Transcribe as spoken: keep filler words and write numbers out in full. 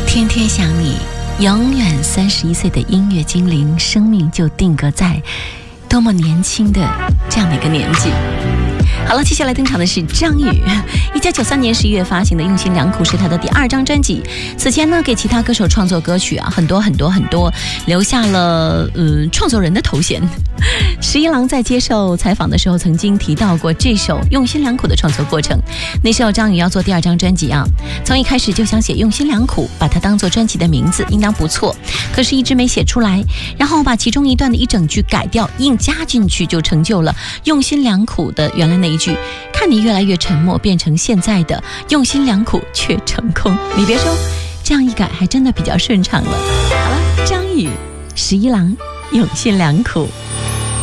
天天想你，永远三十一岁的音乐精灵，生命就定格在多么年轻的这样的一个年纪。好了，接下来登场的是张宇。一九九三年十一月发行的《用心良苦》是他的第二张专辑。此前呢，给其他歌手创作歌曲啊，很多很多很多，留下了呃创作人的头衔。十一郎在接受采访的时候，曾经提到过这首《用心良苦》的创作过程。那时候张宇要做第二张专辑啊，从一开始就想写《用心良苦》，把它当做专辑的名字，应当不错，可是一直没写出来。然后把其中一段的一整句改掉，硬加进去，就成就了《用心良苦》的原来那一句。看你越来越沉默，变成现在的用心良苦却成空。你别说，这样一改还真的比较顺畅了。好了，张宇，十一郎，用心良苦。